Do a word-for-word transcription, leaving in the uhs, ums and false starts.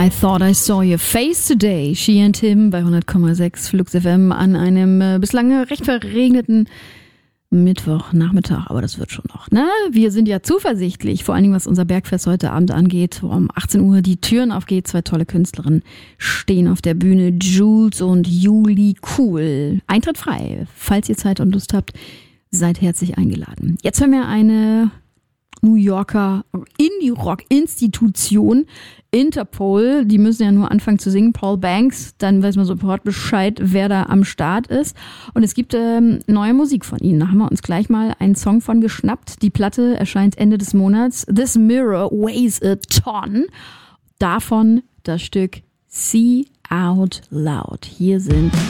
I thought I saw your face today. She and Him bei hundert Komma sechs Flux F M an einem äh, bislang recht verregneten Mittwochnachmittag, aber das wird schon noch, ne? Wir sind ja zuversichtlich, vor allen Dingen was unser Bergfest heute Abend angeht, wo um achtzehn Uhr die Türen aufgeht. Zwei tolle Künstlerinnen stehen auf der Bühne, Jules und Juli Cool. Eintritt frei. Falls ihr Zeit und Lust habt, seid herzlich eingeladen. Jetzt hören wir eine New Yorker Indie-Rock-Institution, Interpol, die müssen ja nur anfangen zu singen, Paul Banks, dann weiß man sofort Bescheid, wer da am Start ist. Und es gibt ähm, neue Musik von ihnen. Da haben wir uns gleich mal einen Song von geschnappt. Die Platte erscheint Ende des Monats. This Mirror Weighs a Ton. Davon das Stück See Out Loud. Hier sind